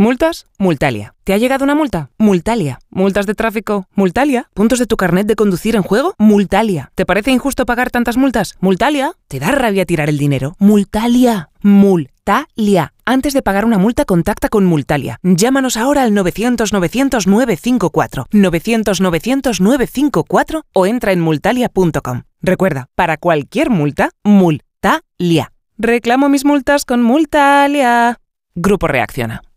¿Multas? Multalia. ¿Te ha llegado una multa? Multalia. ¿Multas de tráfico? Multalia. ¿Puntos de tu carnet de conducir en juego? Multalia. ¿Te parece injusto pagar tantas multas? Multalia. ¿Te da rabia tirar el dinero? Multalia. Multalia. Antes de pagar una multa, contacta con Multalia. Llámanos ahora al 900-900-954, 900-900-954 o entra en multalia.com. Recuerda, para cualquier multa, Multalia. Reclamo mis multas con Multalia. Grupo Reacciona.